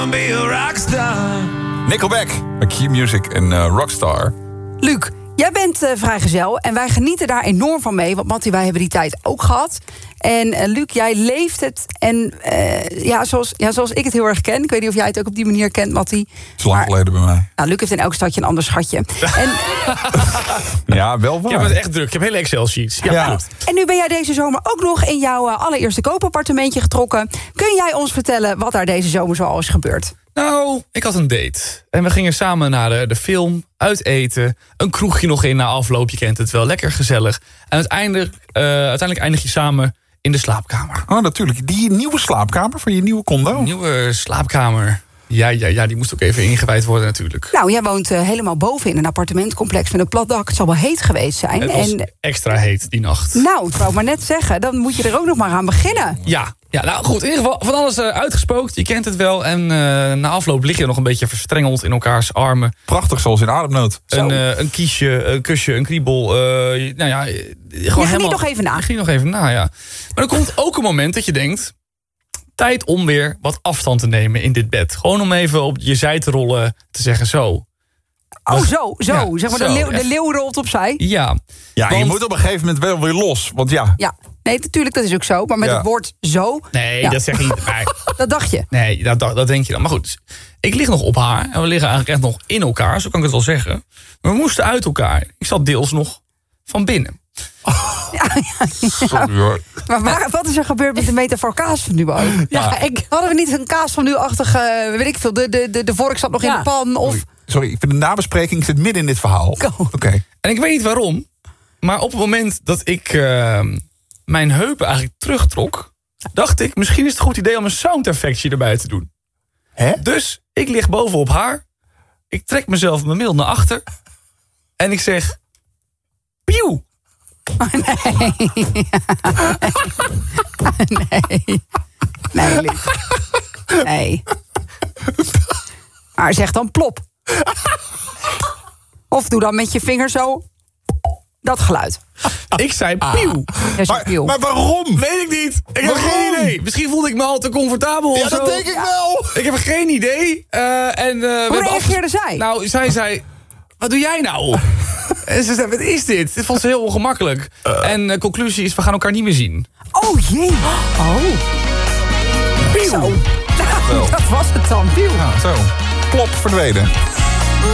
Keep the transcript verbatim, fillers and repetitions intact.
Be a rockstar. Nickelback, Q-Music en uh, Rockstar. Luc, jij bent uh, vrijgezel en wij genieten daar enorm van mee. Want Mattie, wij hebben die tijd ook gehad. En uh, Luc, jij leeft het. En uh, ja, zoals, ja, zoals ik het heel erg ken. Ik weet niet of jij het ook op die manier kent, Mattie. Het is lang geleden bij mij. Nou, Luc heeft in elk stadje een ander schatje. En, ja, wel waar. Ik heb het echt druk. Ik heb hele Excel-sheets. Ja, ja. En nu ben jij deze zomer ook nog in jouw uh, allereerste koopappartementje getrokken. Kun jij ons vertellen wat daar deze zomer zoal is gebeurd? Nou, ik had een date. En we gingen samen naar de, de film, uit eten. Een kroegje nog in na afloop, je kent het wel. Lekker gezellig. En uiteindelijk, uh, uiteindelijk eindig je samen in de slaapkamer. Oh, natuurlijk. Die nieuwe slaapkamer van je nieuwe condo? Een nieuwe slaapkamer. Ja, ja, ja, die moest ook even ingewijd worden natuurlijk. Nou, jij woont uh, helemaal boven in een appartementcomplex met een plat dak. Het zal wel heet geweest zijn. Het was en, extra heet die nacht. Nou, ik wou maar net zeggen, dan moet je er ook nog maar aan beginnen. Ja, ja, nou goed, in ieder geval van alles uh, uitgespookt. Je kent het wel. En uh, na afloop lig je nog een beetje verstrengeld in elkaars armen. Prachtig, zoals in ademnood. Een, uh, een kiesje, een kusje, een kriebel. Uh, nou ja, gewoon je helemaal, nog even na. Je ging nog even na, ja. Maar er komt ook een moment dat je denkt, tijd om weer wat afstand te nemen in dit bed. Gewoon om even op je zij te rollen, te zeggen zo. Oh, zo, zo. Ja, zeg maar, zo, de, leeuw, de echt. leeuw rolt opzij. Ja. Ja, Want- je moet op een gegeven moment wel weer los. Want ja, Ja, nee, natuurlijk, dat is ook zo. Maar met Ja. het woord zo, Nee, Ja. dat zeg je niet. Nee, dat dacht je. nee dat, dat, dat denk je dan. Maar goed, ik lig nog op haar. En we liggen eigenlijk echt nog in elkaar, zo kan ik het wel zeggen. Maar we moesten uit elkaar. Ik zat deels nog van binnen. sorry hoor. Maar waar, wat is er gebeurd met de metafoor kaas van nu? Ja, Ja. ik, hadden we niet een kaas van nu-achtige, weet ik veel, de, de, de, de vork zat nog in Ja. de pan? Of... Sorry, sorry, ik vind de nabespreking zit midden in dit verhaal. Oké. Go. En ik weet niet waarom, maar op het moment dat ik uh, mijn heupen eigenlijk terugtrok, dacht ik, misschien is het een goed idee om een sound effectje erbij te doen. Hè? Dus ik lig bovenop haar, ik trek mezelf mijn middel naar achter en ik zeg, pieuw. Nee. nee. Nee, Luc. Nee. Maar zeg dan plop. Of doe dan met je vinger zo dat geluid. Ik zei pieuw. Ja, zo Maar, pieuw. maar waarom? Weet ik niet. Ik heb Waarom? geen idee. Misschien voelde ik me al te comfortabel Ja, of zo. dat denk ik wel. Ik heb geen idee. Uh, en, uh, we Hoe hebben reageerde afges- zij? Nou, zij zei, wat doe jij nou? En ze zei, wat is dit? Dit vond ze heel ongemakkelijk. En de conclusie is, we gaan elkaar niet meer zien. Oh jee. Oh. Zo. Nou, dat was het dan. Pieuw. Ja, zo. Plop, verdwenen.